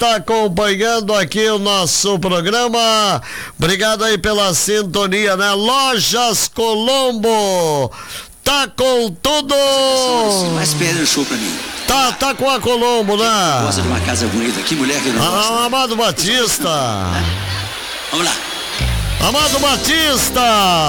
está acompanhando aqui o nosso programa. Obrigado aí pela sintonia, né? Lojas Colombo. Tá com tudo! Mas pede o show pra mim. Tá com a Colombo, né? Gosta de uma casa bonita aqui, mulher que não gosta. Amado Batista. Vamos lá. Amado Batista.